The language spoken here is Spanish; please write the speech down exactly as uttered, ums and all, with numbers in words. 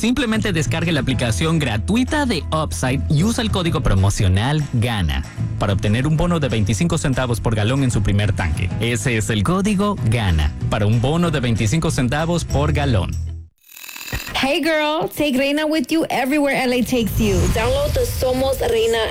Simplemente descargue la aplicación gratuita de Upside y usa el código promocional GANA para obtener un bono de veinticinco centavos por galón en su primer tanque. Ese es el código GANA para un bono de veinticinco centavos por galón. Hey girl, take Reina with you everywhere L A takes you. Download the Somos Reina